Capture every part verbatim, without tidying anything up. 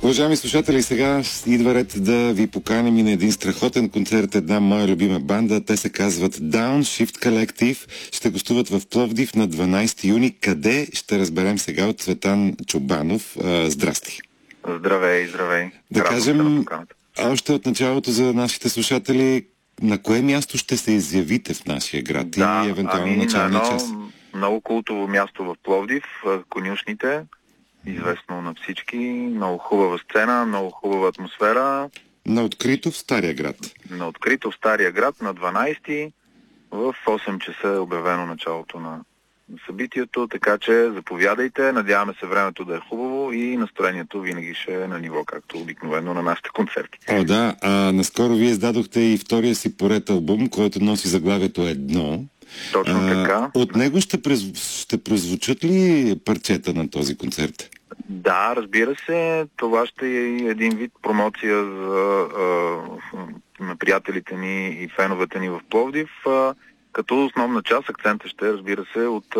Уважаеми слушатели, сега идва ред да ви поканим и на един страхотен концерт, една моя любима банда. Те се казват Downshift Collective. Ще гостуват в Пловдив на дванайсети юни. Къде? Ще разберем сега от Цветан Чобанов. А, здрасти! Здравей, здравей. Да Радвам кажем, още от началото за нашите слушатели, на кое място ще се изявите в нашия град да, и евентуално ами, началния на едно час? много култово място в Пловдив, Конюшните, известно на всички, много хубава сцена, много хубава атмосфера. На открито в Стария град. На открито в Стария град на дванайсети в осем часа е обявено началото на събитието, така че заповядайте, надяваме се времето да е хубаво и настроението винаги ще е на ниво, както обикновено на нашите концерти. О, да, а наскоро вие издадохте и втория си поред албум, който носи заглавието Едно. Точно а, така. От него ще, през... ще прозвучат ли парчета на този концерт? Да, разбира се, това ще е един вид промоция за а, на приятелите ни и феновете ни в Пловдив, а, като основна част, акцента ще, разбира се, от а,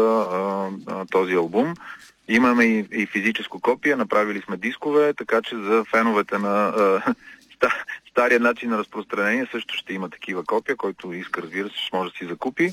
а, този албум. Имаме и, и физическо копие, направили сме дискове, така че за феновете на а, стария начин на разпространение също ще има такива копия, който иска, разбира се, ще може да си закупи.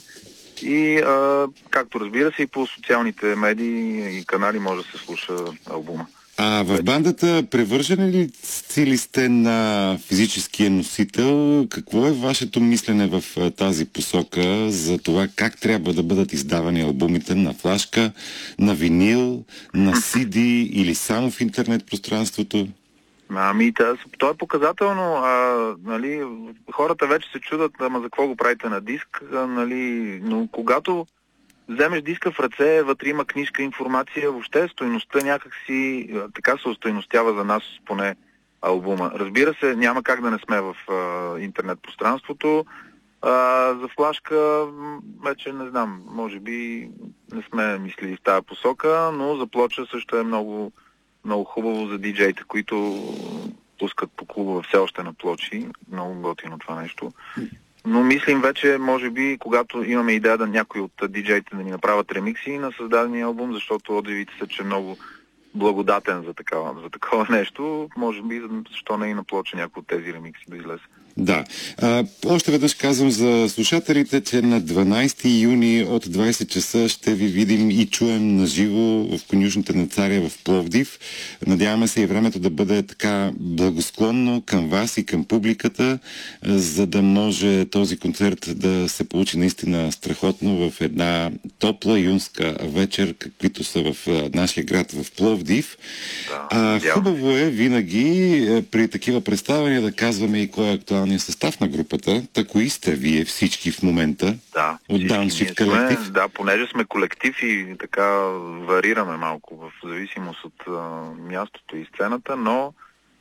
И а, както разбира се, и по социалните медии и канали може да се слуша албума. А в бандата превържени ли цели сте на физическия носител? Какво е вашето мислене в тази посока за това как трябва да бъдат издавани албумите на флашка, на винил, на си ди или само в интернет пространството? Ами, то е показателно. А, нали, хората вече се чудат, ама за какво го правите на диск, а, нали, но когато вземеш диска в ръце, вътре има книжка, информация, въобще стойността някакси така се устойностява за нас, поне албума. Разбира се, няма как да не сме в а, интернет пространството. А, за флашка вече не знам, може би не сме мислили в тази посока, но за плоча също е много, много хубаво за диджеите, които пускат по клубове все още на плочи. Много готино това нещо. Но мислим вече, може би, когато имаме идея да някой от диджеите да ни направят ремикси на създадения албум, защото отзивите са, че е много благодатен за такова, за такова нещо, може би, защо не и на плоча някой от тези ремикси да излезе. Да. А, още веднъж казвам за слушателите, че на дванайсети юни от двайсет часа ще ви видим и чуем наживо в Конюшните на Царя в Пловдив. Надяваме се и времето да бъде така благосклонно към вас и към публиката, за да може този концерт да се получи наистина страхотно в една топла юнска вечер, каквито са в нашия град в Пловдив. Да, а, хубаво е винаги при такива представяния да казваме и кой е актуален състав на групата. Та кои сте вие всички в момента? Да, от Downshift Collective? Да, понеже сме колектив и така варираме малко в зависимост от а, мястото и сцената, но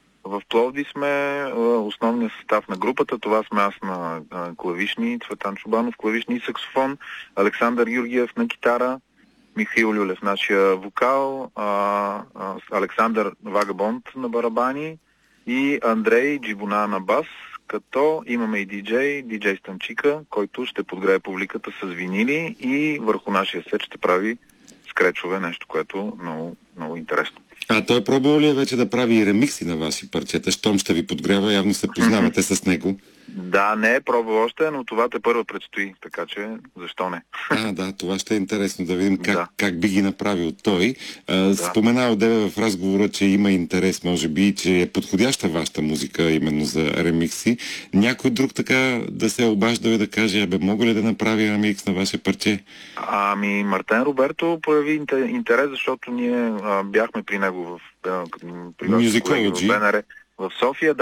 в Пловдив сме а, основния състав на групата. Това сме аз на а, клавишни, Цветан Чобанов клавишни и саксофон, Александър Юргиев на китара, Михаил Люлев нашия вокал, а, а, Александър Вагабонд на барабани и Андрей Джибуна на бас, като имаме и диджей, диджей Станчика, който ще подгрее публиката с винили и върху нашия сет ще прави скречове, нещо, което е много, много интересно. А той пробвал ли е вече да прави и ремикси на ваши парчета? Щом ще ви подгрява, явно се познавате с него. Да, не е пробвал още, но това те първо предстои, така че защо не? А, да, това ще е интересно да видим как, да. как би ги направил той. А, да. Спомена одеве в разговора, че има интерес, може би, че е подходяща вашата музика именно за ремикси. Някой друг така да се е обаждал и да каже, абе, мога ли да направя ремикс на ваше парче? Ами, Мартен Роберто прояви интерес, защото ние а, бяхме при него в, а, при вашите колеги в БНР в София.